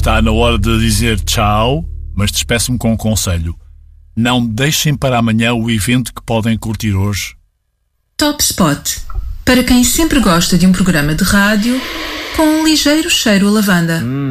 Está na hora de dizer tchau, mas despeço-me com um conselho. Não deixem para amanhã o evento que podem curtir hoje. Top Spot. Para quem sempre gosta de um programa de rádio com um ligeiro cheiro a lavanda.